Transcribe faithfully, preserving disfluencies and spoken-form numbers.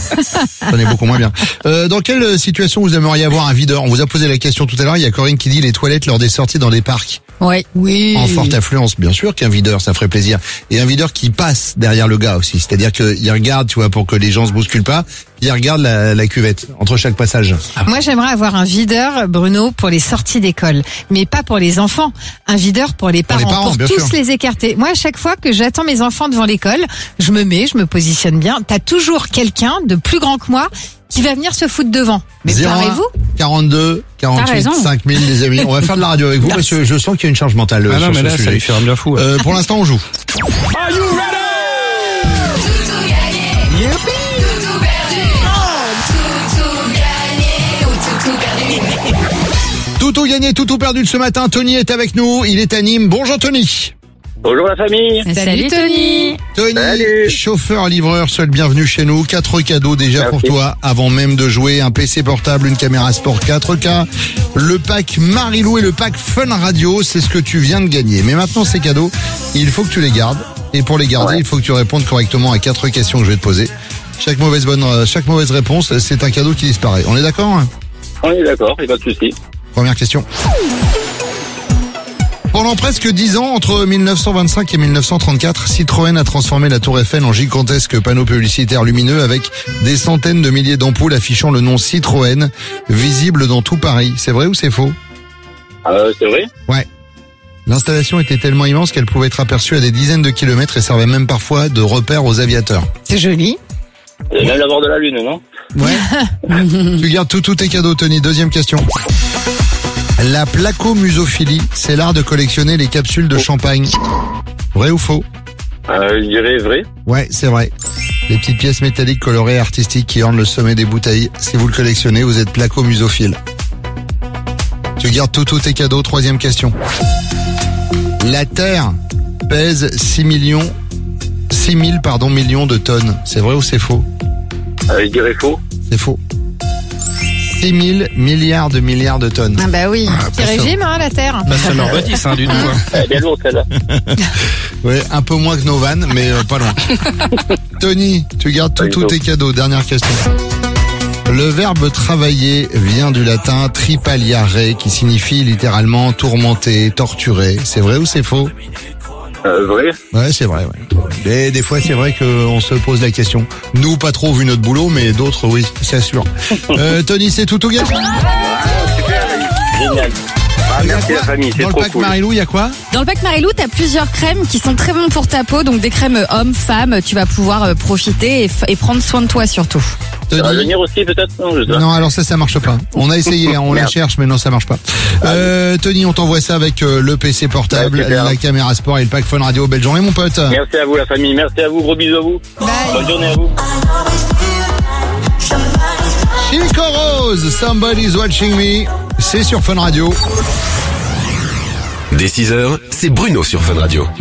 Ça n'est beaucoup moins bien. Euh, dans quelle situation vous aimeriez avoir un videur? On vous a posé la question tout à l'heure. Il y a Corinne qui dit les toilettes lors des sorties dans les parcs. Ouais. Oui. En forte affluence, bien sûr qu'un videur, ça ferait plaisir. Et un videur qui passe derrière le gars aussi. C'est-à-dire qu'il regarde, tu vois, pour que les gens se bousculent pas. Il regarde la, la cuvette entre chaque passage. Moi, j'aimerais avoir un videur, Bruno, pour les sorties d'école. Mais pas pour les enfants. Un videur pour les parents. Pour les parents, pour bien tous sûr. les écarter. Moi, à chaque fois que j'attends mes enfants devant l'école, je me mets, je me positionne bien. T'as toujours quelqu'un de plus grand que moi qui va venir se foutre devant. Mais parlez-vous? quarante-deux, quarante-huit, cinq mille, les amis. On va faire de la radio avec vous parce que je sens qu'il y a une charge mentale. Ah non, sur mais ce là, sujet. ça lui fait un bien fou. Ouais. Euh, pour l'instant, on joue. Are you ready? Toutou gagné. Youpi. Toutou perdu. Oh. Toutou gagné ou toutou perdu. Toutou gagné, toutou perdu de ce matin. Tony est avec nous. Il est à Nîmes. Bonjour Tony. Bonjour la famille. Salut Tony. Tony, Salut. chauffeur-livreur, sois le bienvenu chez nous. Quatre cadeaux déjà Merci. pour toi avant même de jouer. Un P C portable, une caméra sport quatre K, le pack Marilou et le pack Fun Radio. C'est ce que tu viens de gagner. Mais maintenant, ces cadeaux, il faut que tu les gardes. Et pour les garder, Ouais. il faut que tu répondes correctement à quatre questions que je vais te poser. Chaque mauvaise bonne, chaque mauvaise réponse, c'est un cadeau qui disparaît. On est d'accord? On est d'accord, il n'y a pas de souci. Première question. Pendant presque dix ans, entre mille neuf cent vingt-cinq et mille neuf cent trente-quatre, Citroën a transformé la Tour Eiffel en gigantesque panneau publicitaire lumineux avec des centaines de milliers d'ampoules affichant le nom Citroën, visible dans tout Paris. C'est vrai ou c'est faux? Euh, c'est vrai? Ouais. L'installation était tellement immense qu'elle pouvait être aperçue à des dizaines de kilomètres et servait même parfois de repère aux aviateurs. C'est joli. C'est même la bord de la lune, non? Ouais. Tu gardes tout, tous tes cadeaux, Tony. Deuxième question. La placomusophilie, c'est l'art de collectionner les capsules de champagne. Vrai ou faux? Euh, je dirais vrai. Ouais, c'est vrai. Les petites pièces métalliques colorées et artistiques qui ornent le sommet des bouteilles. Si vous le collectionnez, vous êtes placomusophile. Tu gardes tout, tous tes cadeaux. Troisième question. La Terre pèse six millions, six mille, pardon, millions de tonnes. C'est vrai ou c'est faux? Euh, je dirais faux. C'est faux. six mille milliards de milliards de tonnes. Ah bah oui. Ah, Petit pas sûr. régime, hein, la Terre. Bah, ça me rebondisse, hein, du tout. Hein. Elle est bien lourde celle-là. Ouais, un peu moins que nos vannes, mais euh, pas loin. Tony, tu gardes tout, tous tes cadeaux. Dernière question. Le verbe travailler vient du latin tripaliare, qui signifie littéralement tourmenter, torturer. C'est vrai ou c'est faux? Euh, vrai? Ouais, c'est vrai, ouais. Et des fois, c'est vrai qu'on se pose la question. Nous, pas trop vu notre boulot, mais d'autres, oui, c'est sûr. Euh, Tony, c'est tout, tout gagné. Génial. Ah, Il y a merci quoi la famille, c'est Dans le trop pack cool. Marilou, il y a quoi? Dans le pack Marilou, t'as plusieurs crèmes qui sont très bons pour ta peau, donc des crèmes hommes, femmes, tu vas pouvoir euh, profiter et, f- et prendre soin de toi surtout. Ça va Tony? venir aussi peut-être? Non, je sais pas. Non, alors ça, ça marche pas. On a essayé, hein, on la Merde. cherche, mais non, ça marche pas. Euh, Tony, on t'envoie ça avec euh, le P C portable, Ouais, super. la caméra sport et le pack Fun Radio. Belle journée, mon pote. Merci à vous la famille, merci à vous, gros bisous à vous. Bye. Bonne journée à vous. Chico Rose, Somebody's Watching Me. C'est sur Fun Radio. Dès six heures, c'est Bruno sur Fun Radio.